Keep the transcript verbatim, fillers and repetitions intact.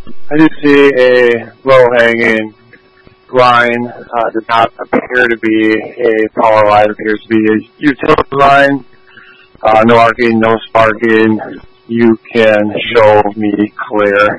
I do see a low-hanging line. Uh, does not appear to be a power line. It appears to be a utility line. Uh, no arcing, no sparking. You can show me clear.